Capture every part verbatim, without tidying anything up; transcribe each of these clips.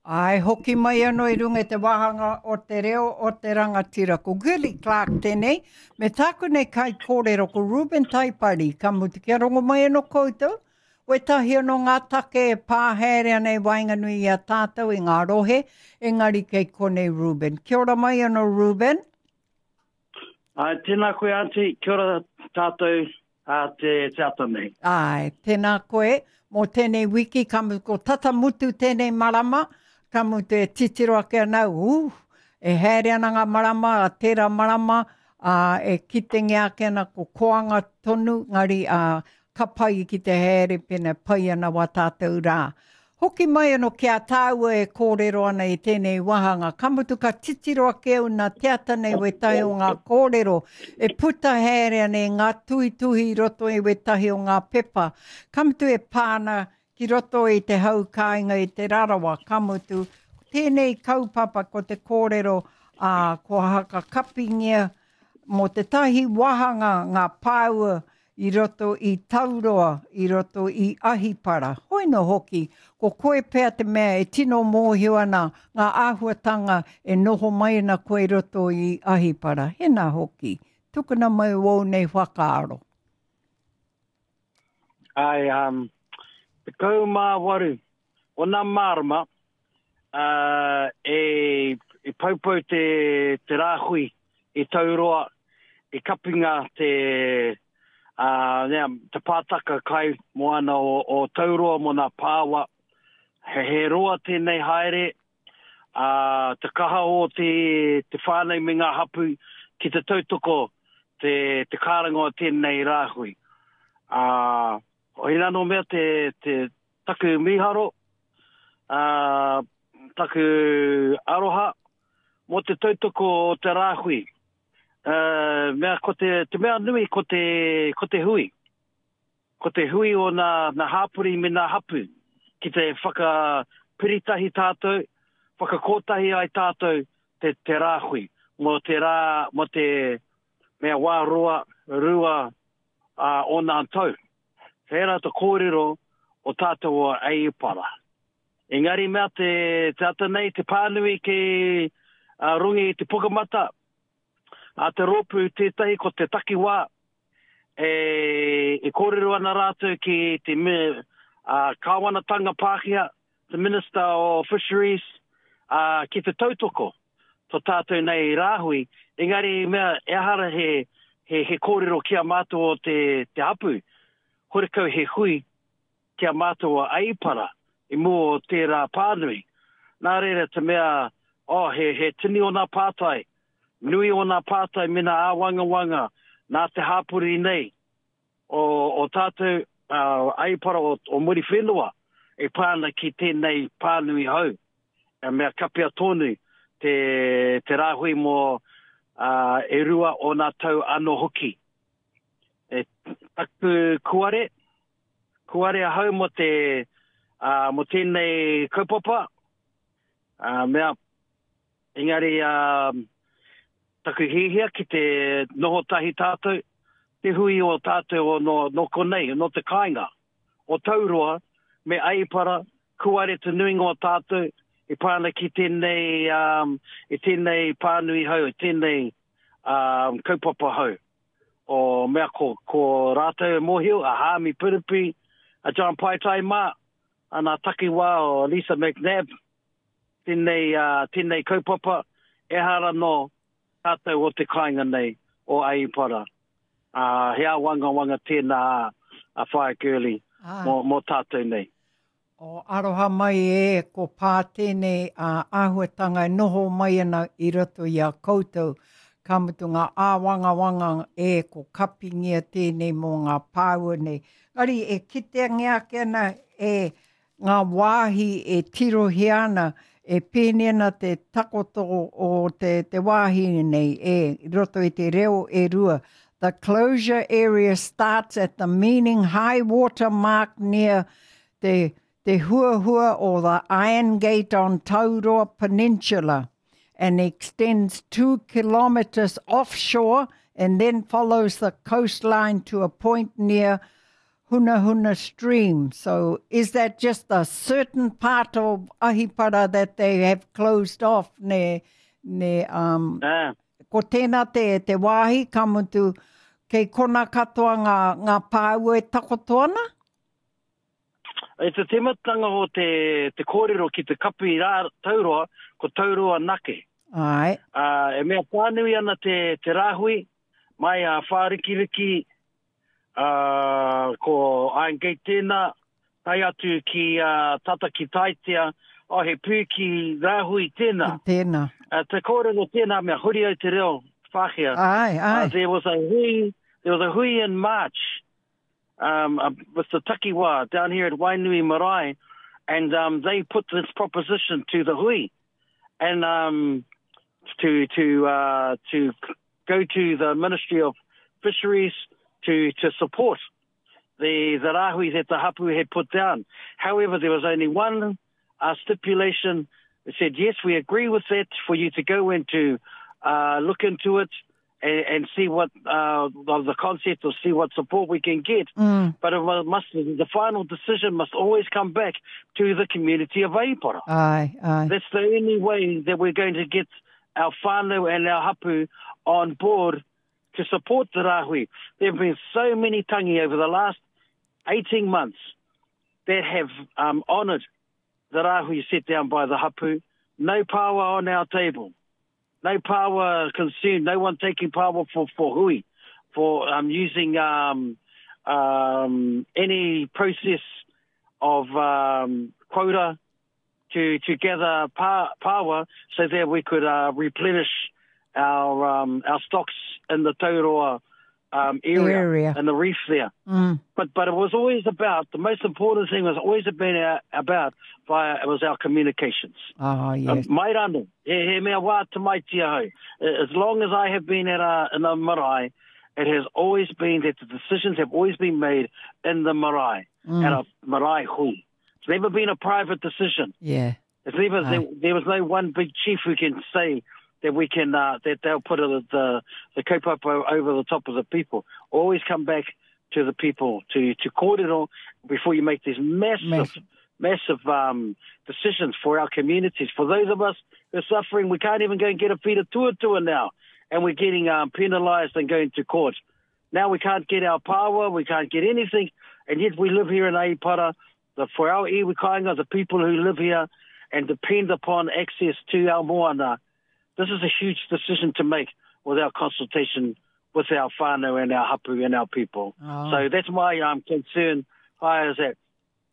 Ai, hoki mai anō i runga te wahanga o te reo o te rangatira. Ko Gilly Clark tēnei, me tāku nei kai kōrero ko Ruben Taipari, ka mutu kia rongo mai anō koutou. Oe tahi anō ngā take e pāherea nei wainganui i a tātou i ngā rohe, engari kei konei Ruben. Kia ora mai anō Ruben. Ai, tēnā koe auntie, kia ora tātou a te teata nei. Ai, tēnā koe, mō tēnei wiki, ka mutu ko tata mutu tēnei marama, ka mutu e titiro ake anau, uh, e herea na ngā marama, a tērā marama, uh, e kitengi ake ana ko koanga tonu, ngari uh, ka pai ki te here pena pai ana wa tātou rā. Hoki mai anō kia tāua e kōrero ana i tēnei wahanga. Ka mutu ka titiro ake au nā teata nei we tahi o ngā kōrero. E puta herea nei ngā tuhi tuhi roto i we tahi o ngā pepa. Ka mutu e pāna ki roto i te haukainga i te rarawa. Ka mutu tēnei kaupapa ko te kōrero uh, ko haka kapingia mo te tahi wahanga ngā pāua i roto i tauroa, i roto i ahipara. Hoi no hoki, ko koe pēr te mea e tino mōhio ana ngā āhuatanga e noho mai na koe roto i ahipara. Hena hoki, tukuna mai wau nei whakaaro. Ai, um, te kau mā waru, o nā marama, uh, e, e paupau te, te rāhui i tauroa, e kapinga te... Uh, nea, te pātaka kai moana o, o tauroa mo nā pāwa. He, he roa tēnei haere. Uh, te kaha o te, te whānei me ngā hapu ki te tautoko te, te kārangoa tēnei rāhui. Uh, o hina no mea te, te taku miharo, uh, taku aroha, mo te tautoko o te rāhui. Uh, mea ko te, te mea nui ko te, ko te hui. Ko te hui o nā, nā hāpuri me nā hapu. Ki te whakapiritahi tātou, whakakotahi ai tātou te, te rāhui. Mo te rā, mo te mea wā rua, rua uh, o nā tau. Whera te kōrero o tātou o Eipara. Engari mea te, te ata nei, te pānui ke uh, rungi i te pukamata. A te ropu tētahi ko te takiwā, e, e kōrero ana rātou ki te me, uh, kāwanatanga Pākehā, the Minister of Fisheries, uh, ki te tautoko, to tātou nei rāhui. Engari mea, e hara he, he, he kōrero kia mātua o te, te hapu, horekau he hui kia mātua o Eipara, i mō tērā pānui. Nā reira te mea, oh, he, he tini o nā pātai, nui o nā pātai mina ā wanga wanga, nā te hāpuri nei, o, o tātou uh, Eipara o, o muri whenua, e pāna ki tēnei pānui hau. E mea kapia tonu te, te rāhui mō uh, e rua o nā tau ano hoki. E taku kuare, kuare a hau mo te, uh, mo tēnei kaupapa, uh, mea, engari, uh, taku hihia ki te noho tahi tātou, te hui o tātou o no, no konei, no te kāinga. O tauroa, me Eipara, kuare te nuinga o tātou, e pāna ki tēnei, um, e tēnei pānui hau, e tēnei um, kaupapa hau. O mea ko, ko rātou mōhio, a Hāmi Piripi, a John Paitai Mā, ana takiwā o Lisa McNabb, tēnei, uh, tēnei kaupapa, e hara no, tātou o te kāinga nei o Eipara. Uh, hea wanga wanga tēnā a whae girly mo, mo tātou nei. O aroha mai e ko pā tēnei uh, āhuatanga e noho mai ana i roto i a koutou. Ka mutu ngā āwanga wanga e ko kapingia tēnei mō ngā pāua nei. Ari e kitengi ake ana e ngā wāhi e tirohi ana e pēnena te takoto o te, te wāhi nei e roto i te reo e rua. The closure area starts at the meaning high water mark near te, te hua hua o the Iron Gate on Tauroa Peninsula and extends two kilometres offshore and then follows the coastline to a point near Huna Huna stream. So is that just a certain part of Ahipara that they have closed off? Ne, ne, um, Uh, ko tēnā te, te wāhi, ka mutu kei kona katoa ngā, ngā pāua e takotoana? e te tematanga o te, te kōrero ki te kapi rā tauroa, ko tauroa nake. Ai. Uh, e mea pānui ana te, te rāhui, mai a uh, whārikiriki, uh, ko Aengei tēnā, tai atu ki uh, tata ki taitea, o he pū ki rāhui tēnā. Tēnā. Uh, te kōrero tēnā mea huri au te reo whāhia. Ai, ai. Uh, there was a hui, there was a hui in March, um, uh, with the Takiwā down here at Wainui Marae, and um, they put this proposition to the hui, and um, to to uh, to go to the Ministry of Fisheries to to support the the rāhui that the hapu had put down. However, there was only one uh, stipulation. It said, yes, we agree with that for you to go into uh, look into it and, and see what uh, of the concept, or see what support we can get. Mm. But it must, the final decision must always come back to the community of Ahipara. Ai, ai. That's the only way that we're going to get our whānau and our hapu on board to support the rāhui. There have been so many tangi over the last eighteen months that have um, honoured the rāhui set down by the hapu. No power on our table. No power consumed. No one taking power for, for hui, for um, using um, um, any process of um, quota to, to gather pa- power so that we could uh, replenish our um, our stocks in the Tauroa um, area, area and the reef there. Mm. But but it was always about, the most important thing was always been our, about, via, it was our communications. Oh, yes. Um, mai rano, he, he mea wā te mai tia hau. As long as I have been at a, in a marae, it has always been that the decisions have always been made in the marae, Mm. at a marae hui. It's never been a private decision. Yeah. It's never, there, there was no one big chief who can say that we can, uh, that they'll put a, the the kaupapa over the top of the people. Always come back to the people, to to kōrero, before you make these massive, Massive. massive um, decisions for our communities. For those of us who are suffering, we can't even go and get a whira tuatua now, and we're getting um, penalised and going to court. Now we can't get our power, we can't get anything, and yet we live here in Ahipara. The, for our iwi kāinga, the people who live here and depend upon access to our moana, this is a huge decision to make without consultation with our whānau and our hapu and our people. Oh. So that's my um, concern, Hi, is that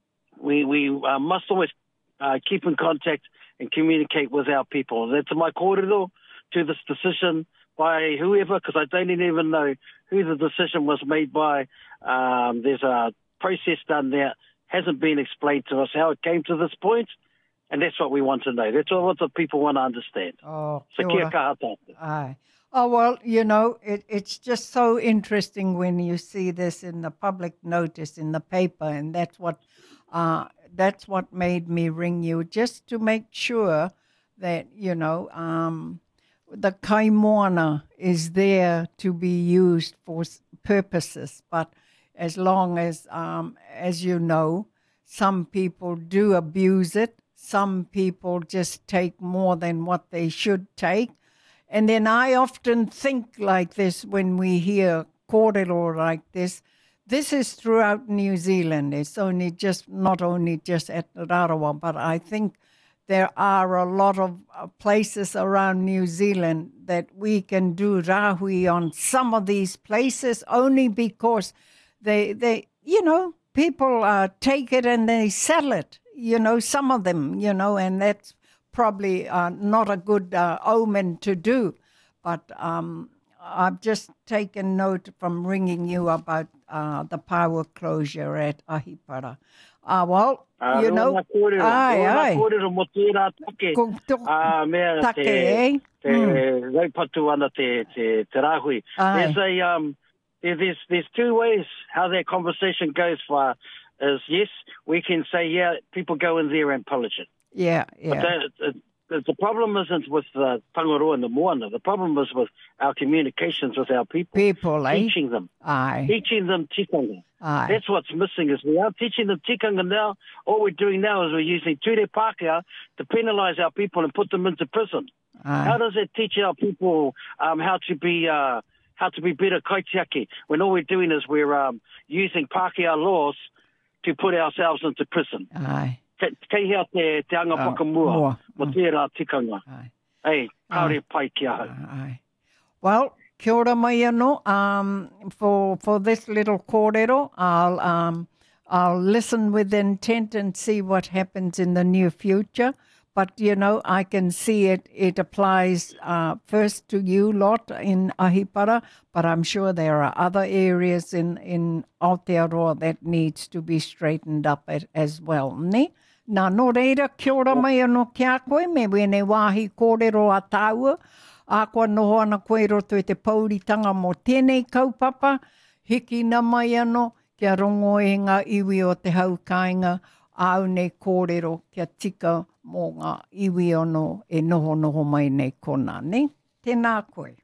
we, we uh, must always uh, keep in contact and communicate with our people. That's my kōrero to this decision by whoever, because I don't even know who the decision was made by. Um, there's a process done there. Hasn't been explained to us how it came to this point. And that's what we want to know. That's what the people want to understand. Oh, So kia kia kaha tātou. Aye. Oh, well, you know, it, it's just so interesting when you see this in the public notice in the paper, and that's what uh, that's what made me ring you, just to make sure that, you know, um, the kaimoana is there to be used for purposes. But as long as, um, as you know, some people do abuse it, some people just take more than what they should take. And then I often think like this when we hear kōrero like this. This is throughout New Zealand. It's only just, not only just at Rarawa, but I think there are a lot of uh, places around New Zealand that we can do rāhui on some of these places only because they, they you know, people uh, take it and they sell it, you know, some of them, you know, and that's probably uh, not a good uh, omen to do. But um, I've just taken note from ringing you about uh, the power closure at Ahipara. Uh, well, Uh, you know, ai, ai. Kōrero mo tērā take. Ko to- Uh, mea take, te, eh? te Mm. raupatu ana te, te, te rāhui. Ai. There's a, um, there- there's, there's two ways how that conversation goes for, is yes, we can say, yeah, people go in there and pillage it. Yeah, But yeah. that, uh, the, the problem isn't with the Tangaroa and the Moana. The problem is with our communications with our people. People, eh? Teaching them. Aye. Teaching them tikanga. Aye. That's what's missing is we are teaching them tikanga now. All we're doing now is we're using ture Pākehā to penalise our people and put them into prison. Aye. How does it teach our people um, how to be uh, how to be better kaitiaki when all we're doing is we're um, using Pākehā laws to put ourselves into prison? Aye. Kei hea te, te anga Oh, pakamua, mua. mo tērā tikanga. Aye. Ei, kaore Aye. pai ki ahau. Aye. Well, kia ora mai anō. Um, for for this little kōrero, I'll um I'll listen with intent and see what happens in the near future. But you know, I can see it. It applies uh, first to you lot in Ahipara, but I'm sure there are other areas in in Aotearoa that needs to be straightened up at, as well. Ne? Nā no reira, kia ora mai anō ki a koe, me wene wāhi kōrero a tāua. A koa noho ana koe roto e te pauritanga mo tēnei kaupapa. Hiki na mai anō, kia rongo e ngā iwi o te haukainga, au nei kōrero kia tika mō ngā iwi ono e noho noho mai nei kona, ne? Tēnā koe.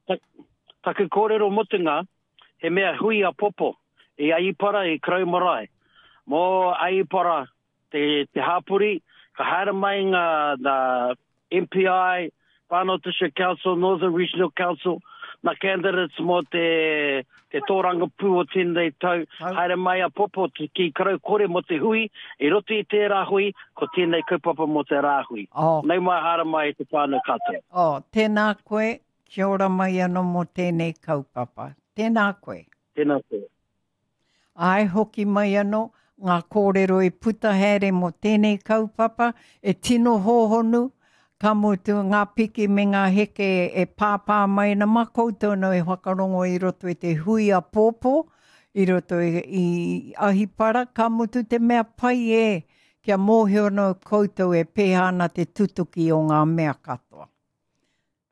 Taku kōrero motunga, he mea hui a popo, i Aipara, i Kraumarai. Mō Aipara, te, te hapuri, ka haere mai ngā, ngā M P I, Whānau District Council, Northern Regional Council, na candidates mō te, te tōranga pū o tēnei tau, haere mai a popo te, ki karau kore mo te hui, i roti i tērā hui, ko tēnei kaupapa mo te rāhui. Oh. Nei mai haere mai te whānau katoa. Oh, tēnā koe, kia ora mai anō mo tēnei kaupapa. Tēnā koe. Tēnā koe. Ai hoki mai anō, ngā kōrero e puta here mo tēnei kaupapa, e tino hōhonu, ka mutu ngā piki me ngā heke e pāpā mai na makoutou no e whakarongo i roto i te hui a pōpō, i roto i, i Ahipara, ka mutu te mea pai e, kia mōhio no koutou e pēhana te tutuki o ngā mea katoa.